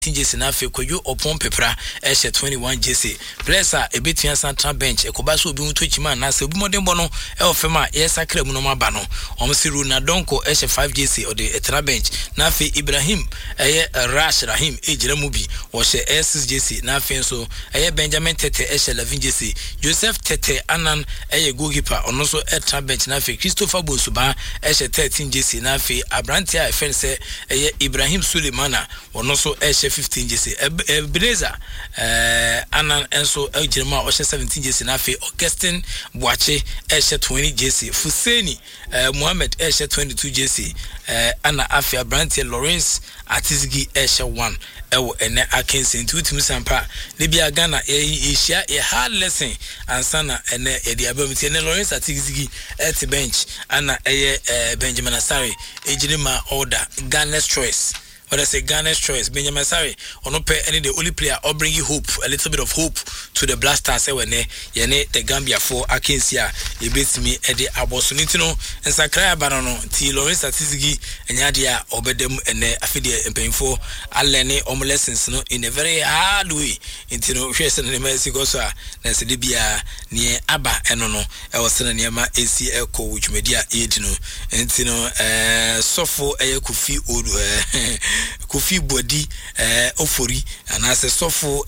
jersey na fe Kwadwo Opon Pepra ehye 21 jersey players a ebetua central bench ekoba so obi muto chima na se obi modern bono e ofema yesakra mu no maba no omsiru na donko ehye 5 jersey o de central bench na fe Ibrahim Rash Rahim ejira mu bi wo hye 6 jersey na fe so Benjamin Tete ehye 11 jersey Joseph Tete Anan goalkeeper ono so central bench na fe Christopher Bosuba ehye 13 jersey na fe Abrantia efense Ibrahim Sulemana ono so ehye 15 jersey Ebenezer Anan enso ejirma o 17 jersey na fe Augustin Boache 20 jersey Fuseni Mohammed 22 jersey ana afia Brantie Lawrence Atizigi 1 ewo ene akense ntutum sampa ne bia Ghana ehia hard lesson ansana ene edi abamti ene Lawrence Atizigi at bench ana Benjamin Asare ejirma order Ghana's choice. But I say Ghana's choice. Benjamin Asare, or no pay any the only player or bring you hope, a little bit of hope to the Blasters. When yene the Gambia for Akensia, you beat me at the Abosunitino and Sakaya Banano, T. Lawrence Atizigi and Yadia Obedem and Affidea and Painful Alene lessons no in a very hard way. Into no question in the Mexicosa, Nancy Libya near Abba and no, I was sending near my ACL co which media 8 no, and you know, Sofo Kufi Odu. Kofi Bodi Ofori and as a sofo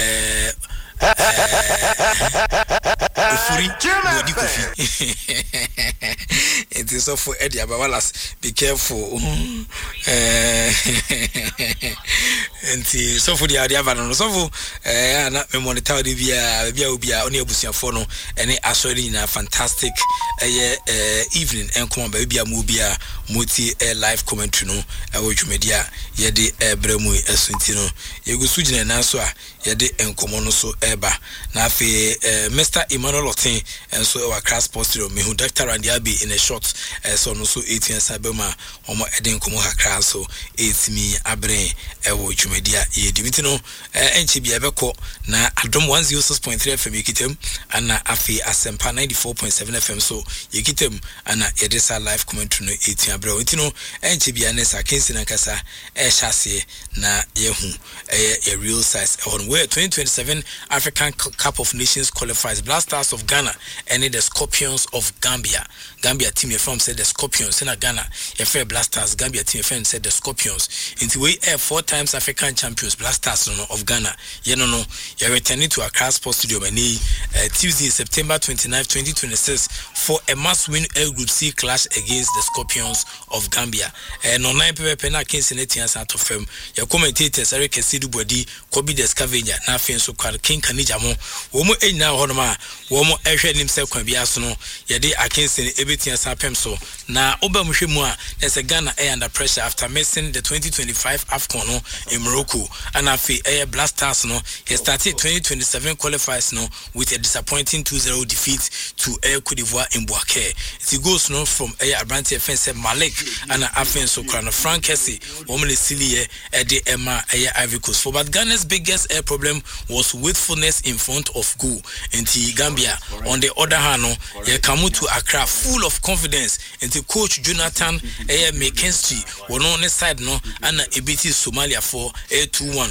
Ofori Bodi Kofi. It is so for Eddie Abawalas. Be careful. And so for the idea of so for not me monitor the via only abusia fono and actually in a fantastic evening and come on baby a movie multi live commentary no which media yede bremu esuntino yegu sujine nanso a yede enkomo no so eba na afi Mr. Emmanuel Otin enso our class posture me hu Dr. Randy Abi in a short so no so 18 sabema omo ede enkomo hakra so 8 mi abre ewo media yedi bitino enchi bia beko na Adom 106.3 FM yikitem ana afi Asempa 94.7 FM so yikitem ana yede sa live commentary no 18 abre bitino enchi bia nesa kensi na kasa shase na yehu a real size on where 2027 African Cup of Nations qualifies Blasters of Ghana and the Scorpions of Gambia team from said the Scorpions in Ghana fair Blasters Gambia team friend said the Scorpions into we 4 times African champions Blasters of Ghana you're returning to Accra Sports Stadium Tuesday September 29, 2026 for a must-win L Group C clash against the Scorpions of Gambia and on 9 pena Kinsinetians out of firm your commentators Eric Sidu Body Kobe the Scavenger na fin so kwal King Kanijamo womo enya honoma womo ehwe nimse kwa biaso no yede Akinsin ebetian sapem so na obamhwemu a there's a Ghana under pressure after missing the 2025 AFCON no in Morocco and afi Blasters no he started 2027 qualifiers no with a disappointing 2-0 defeat to Cote d'Ivoire in Bouaké. It goes no from Abranti offense Malik and Afen so Krano Frank Kessie woman Silie Eddie Emma Ivory Coast for but Ghana's biggest problem was wakefulness in front of goal into Gambia. On the other hand ye come to Accra full of confidence into coach Jonathan McKenzie won on the side no and ebiti Somalia for 2-1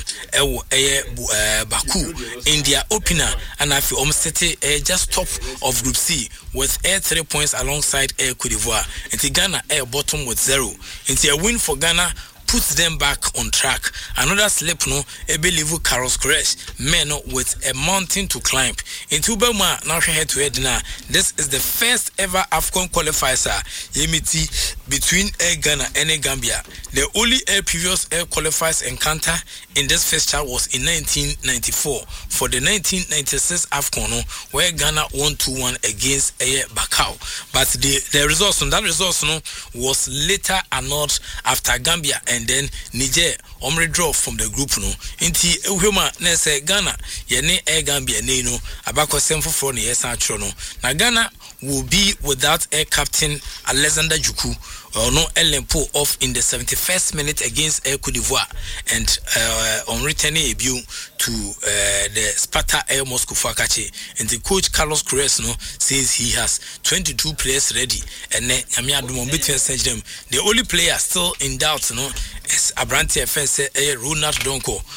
Baku India opener and I feel just top of Group C with 3 points alongside Cote d'Ivoire into Ghana bottom with 0 into a win for Ghana puts them back on track. Another slip no Ebelivu Carlos Crash men with a mountain to climb. Into Belma now head to head now. This is the first ever AFCON qualifier Yemiti between Ghana and Gambia. The only previous qualifiers encounter in this fixture was in 1994 for the 1996 AFCON where Ghana won 2-1 against Bakau. But the results on that results was later annulled after Gambia and then Niger draw from the group inti ehwema na say Ghana yene Gambia no abako semfo for no yes atro no na Ghana will be without air captain Alexander Juku no Ellen pull off in the 71st minute against Cote d'Ivoire, and on returning a view to the Sparta Air Moscow Fakache, and the coach Carlos Queiroz says he has 22 players ready, and the only player still in doubt is Abrante Fence Ronald Donko